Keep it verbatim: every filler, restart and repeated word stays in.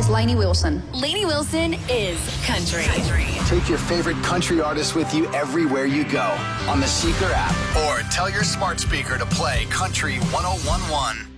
is Lainey Wilson. Lainey Wilson is country. country. Take your favorite country artist with you everywhere you go on the Seeker app, or tell your smart speaker to play Country one oh one one.